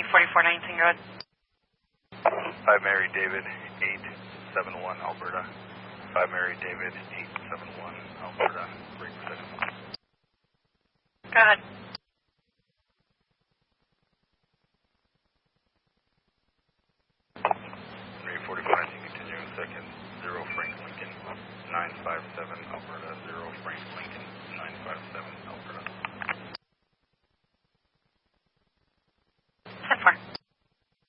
4419, go ahead. 5 Mary David, 871 Alberta. 5 Mary David, 871 Alberta. Break for 6. Go ahead. Mary 4419, continuing second. 0 Frank Lincoln, 957 Alberta. 0 Frank Lincoln, 957 Alberta.